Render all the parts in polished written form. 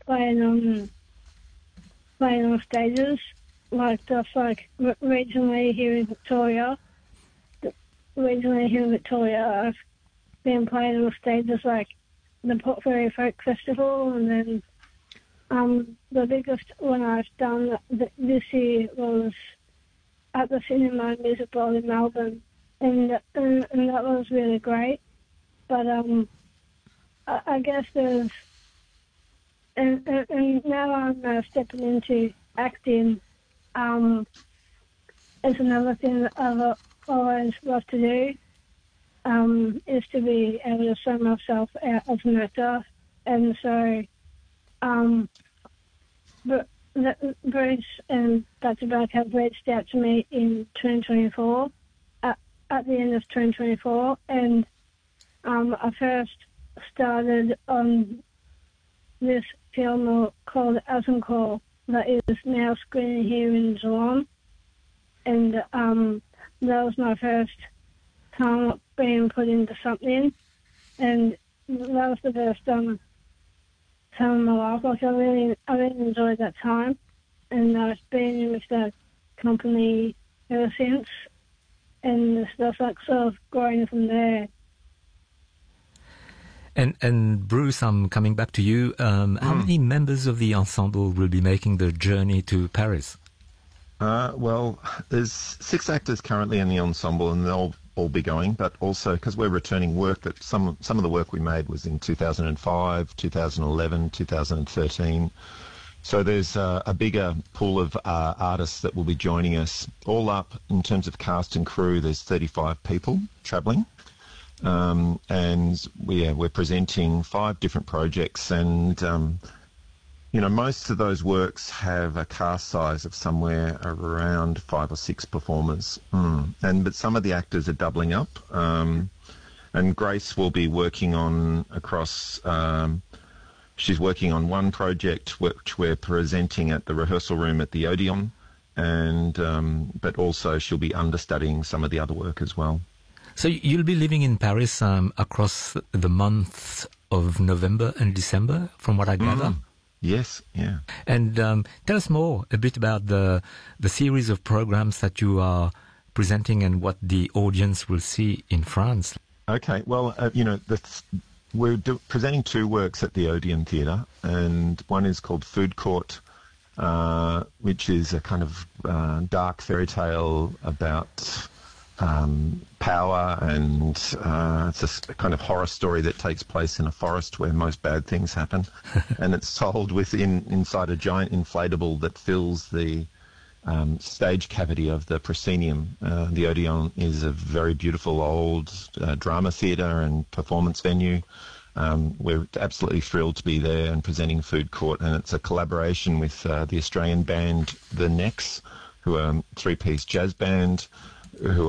playing on stages, like just like regionally here in Victoria. Regionally here in Victoria, I've been playing on stages like the Port Fairy Folk Festival, and then the biggest one I've done this year was at the Cinema Music Bowl in Melbourne, and that was really great. But I guess there's and now I'm stepping into acting. It's another thing that I've always loved to do. Is to be able to show myself out as an actor, and so Bruce and Dr. Buck have reached out to me in 2024, at the end of 2024, and I first started on this film called Azincourt that is now screening here in Geelong, and that was my first time being put into something, and that was the first time of my life. Like I really enjoyed that time, and I've been with that company ever since, and it's just like sort of growing from there. And Bruce, I'm coming back to you. How many members of the ensemble will be making the journey to Paris? Well, there's 6 actors currently in the ensemble, and they'll all be going, but also because we're returning work that some of the work we made was in 2005, 2011, 2013. So there's a bigger pool of artists that will be joining us. All up, in terms of cast and crew, there's 35 people travelling. And we're presenting 5 different projects, and most of those works have a cast size of somewhere around 5 or 6 performers. But some of the actors are doubling up, and Grace will be working on she's working on one project which we're presenting at the rehearsal room at the Odeon, but also she'll be understudying some of the other work as well. So you'll be living in Paris across the months of November and December, from what I gather? Yes, yeah. And tell us more a bit about the series of programs that you are presenting and what the audience will see in France. Okay, well, we're presenting 2 works at the Odeon Theatre, and one is called Food Court, which is a kind of dark fairy tale about power, and it's a kind of horror story that takes place in a forest where most bad things happen, and it's told inside a giant inflatable that fills the stage cavity of the proscenium. The Odeon is a very beautiful old drama theatre and performance venue. We're absolutely thrilled to be there and presenting Food Court, and it's a collaboration with the Australian band The Necks, who are a 3-piece jazz band, who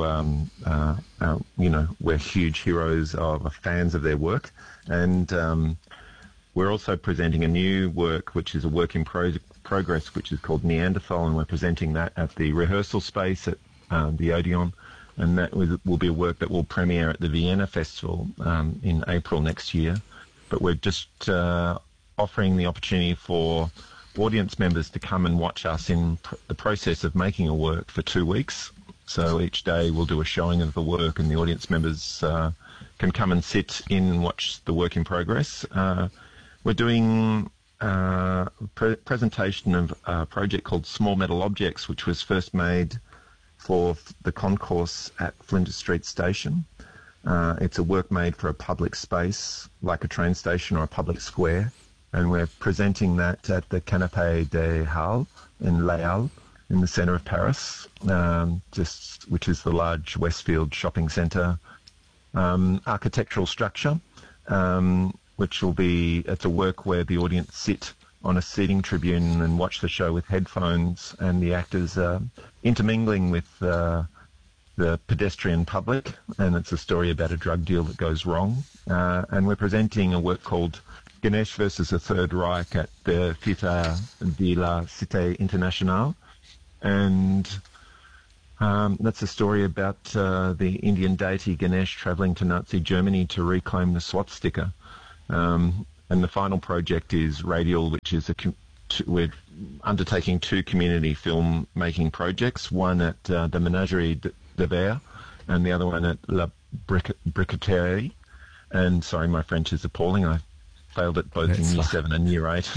we're huge heroes of, fans of their work. And we're also presenting a new work, which is a work in progress, which is called Neanderthal, and we're presenting that at the rehearsal space at the Odeon, and that will be a work that will premiere at the Vienna Festival in April next year. But we're just offering the opportunity for audience members to come and watch us in the process of making a work for 2 weeks. So each day we'll do a showing of the work, and the audience members can come and sit in and watch the work in progress. We're doing a presentation of a project called Small Metal Objects, which was first made for the concourse at Flinders Street Station. It's a work made for a public space, like a train station or a public square, and we're presenting that at the Canapé des Halles in Les Halles, in the centre of Paris, which is the large Westfield shopping centre. Architectural structure, which will be, it's a work where the audience sit on a seating tribune and watch the show with headphones, and the actors are intermingling with the pedestrian public, and it's a story about a drug deal that goes wrong. And we're presenting a work called Ganesh versus the Third Reich at the Theatre de la Cité Internationale. And that's a story about the Indian deity Ganesh travelling to Nazi Germany to reclaim the swastika. And the final project is Radial, which is we're undertaking 2 community film making projects, one at the Menagerie de Verre and the other one at La Briqueterie. And sorry, my French is appalling. I failed it both in Year 7 and Year 8.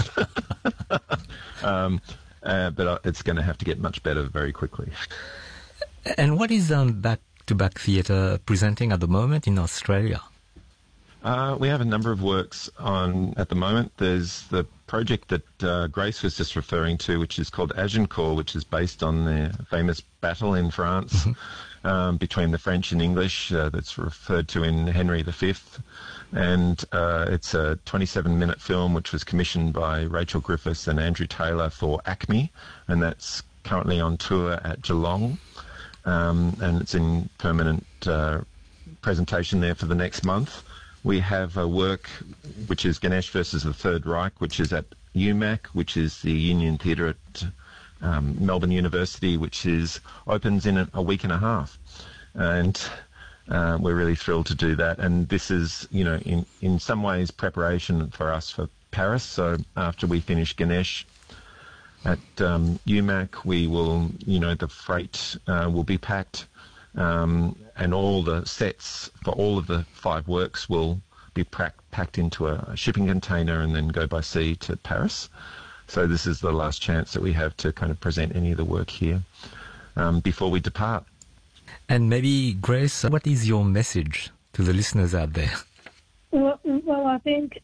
But it's going to have to get much better very quickly. And what is Back-to-Back Theatre presenting at the moment in Australia? We have a number of works on at the moment. There's the project that Grace was just referring to, which is called Agincourt, which is based on the famous battle in France between the French and English that's referred to in Henry V. And it's a 27-minute film which was commissioned by Rachel Griffiths and Andrew Taylor for ACME, and that's currently on tour at Geelong. And it's in permanent presentation there for the next month. We have a work which is Ganesh versus the Third Reich, which is at UMAC, which is the Union Theatre at Melbourne University, which opens in a week and a half. And we're really thrilled to do that. And this is, in some ways preparation for us for Paris. So after we finish Ganesh at UMAC, we will, the freight will be packed. And all the sets for all of the 5 works will be packed into a shipping container and then go by sea to Paris. So this is the last chance that we have to kind of present any of the work here before we depart. And maybe, Grace, what is your message to the listeners out there? Well, I think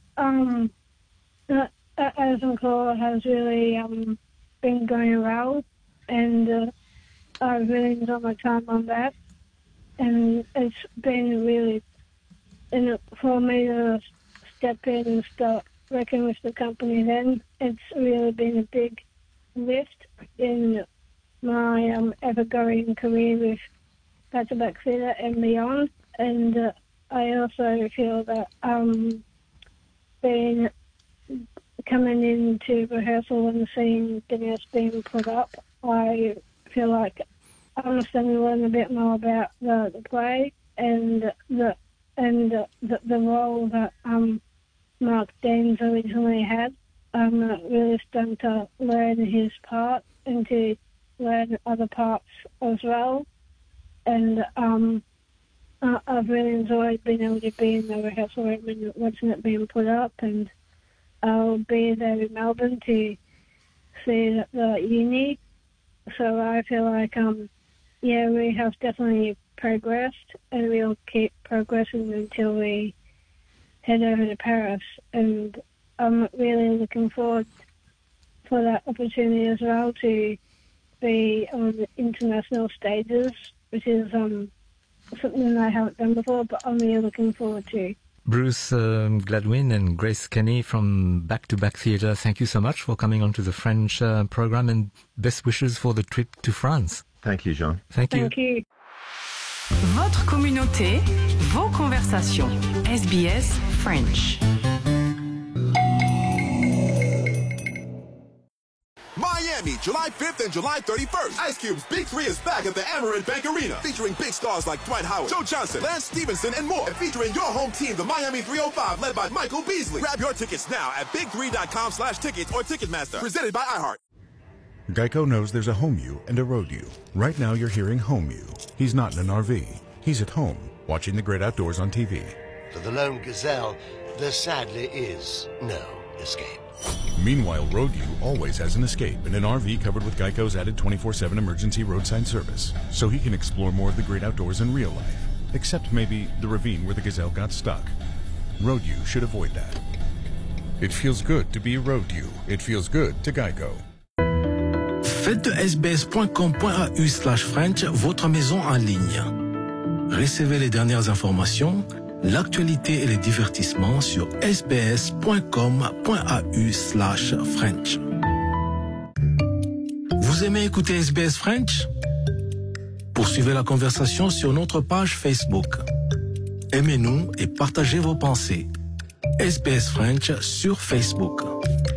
Agincourt has really been going well, and I've really enjoyed my time on that. And it's been really, for me to step in and start working with the company then, it's really been a big lift in my ever-going career with Back-to-Back Theatre and beyond. And I also feel that coming into rehearsal and seeing Ganesh being put up, I feel like I understand and learn a bit more about the play and the role that Mark Deans originally had. I'm really starting to learn his part and to learn other parts as well. And I've really enjoyed being able to be in the rehearsal room and watching it being put up. And I'll be there in Melbourne to see the uni. So I feel like we have definitely progressed, and we'll keep progressing until we head over to Paris. And I'm really looking forward for that opportunity as well to be on the international stages, which is something I haven't done before, but I'm really looking forward to. Bruce Gladwin and Grace Kenny from Back-to-Back Theatre, thank you so much for coming onto the French program, and best wishes for the trip to France. Thank you, Jean. Thank you. Thank you. Votre communauté, vos conversations. SBS French. Miami, July 5th and July 31st. Ice Cube's Big 3 is back at the Amerant Bank Arena, featuring big stars like Dwight Howard, Joe Johnson, Lance Stevenson, and more. And featuring your home team, the Miami 305, led by Michael Beasley. Grab your tickets now at big3.com/tickets or Ticketmaster. Presented by iHeart. Geico knows there's a home you and a road you. Right now you're hearing home you. He's not in an RV. He's at home, watching the great outdoors on TV. For the lone gazelle, there sadly is no escape. Meanwhile, Road U always has an escape in an RV covered with Geico's added 24/7 emergency roadside service, so he can explore more of the great outdoors in real life, except maybe the ravine where the gazelle got stuck. Road U should avoid that. It feels good to be Road U. It feels good to Geico. Faites de sbs.com.au/French votre maison en ligne. Recevez les dernières informations, l'actualité et les divertissements sur sbs.com.au/French. Vous aimez écouter SBS French? Poursuivez la conversation sur notre page Facebook. Aimez-nous et partagez vos pensées. SBS French sur Facebook.